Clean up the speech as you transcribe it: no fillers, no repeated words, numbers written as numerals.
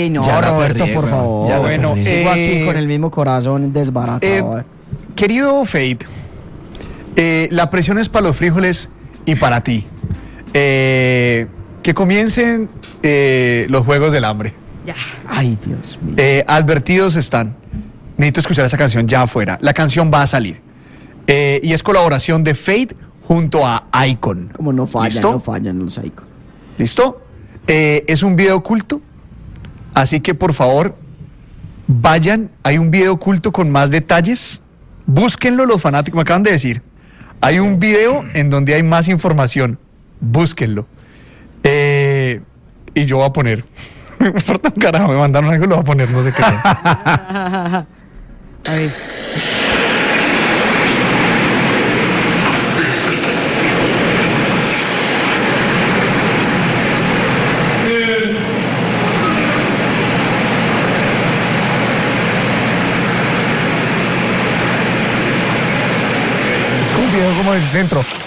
Ey, no, Ya la Roberto, perdí, por weón. favor. Ya la Bueno, perdí. Sigo aquí con el mismo corazón desbaratado. Querido Fade, la presión es para los frijoles y para ti. Que comiencen los Juegos del Hambre. Ya. Ay, Dios mío. Advertidos están. Necesito escuchar esa canción ya afuera. La canción va a salir. Y es colaboración de Fade junto a Icon. Como no fallan, ¿Listo? no fallan los Icon. ¿Listo? Es un video oculto. Así que por favor, vayan. Hay un video oculto con más detalles. Búsquenlo los fanáticos. Me acaban de decir. Hay un video en donde hay más información. Búsquenlo. Y yo voy a poner. Me importa un carajo. Me mandaron algo y lo voy a poner. No sé qué. A ver. Es un video como del centro.